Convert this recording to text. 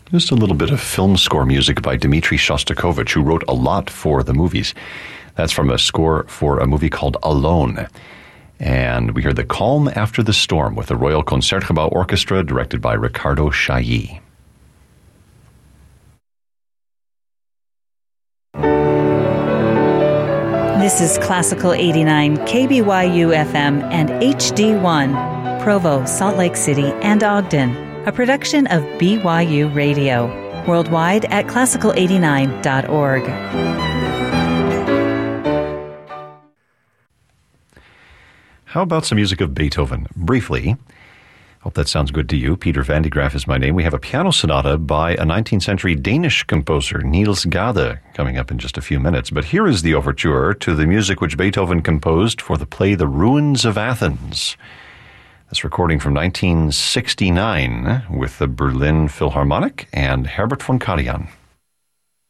Just a little bit of film score music by Dmitri Shostakovich, who wrote a lot for the movies. That's from a score for a movie called Alone. And we heard The Calm After the Storm with the Royal Concertgebouw Orchestra, directed by Ricardo Chailly. This is Classical 89, KBYU FM and HD1, Provo, Salt Lake City, and Ogden, a production of BYU Radio, worldwide at classical89.org. How about some music of Beethoven? Briefly, hope that sounds good to you. Peter Van de Graaff is my name. We have a piano sonata by a 19th century Danish composer, Niels Gade, coming up in just a few minutes. But here is the overture to the music which Beethoven composed for the play The Ruins of Athens. This recording from 1969 with the Berlin Philharmonic and Herbert von Karajan.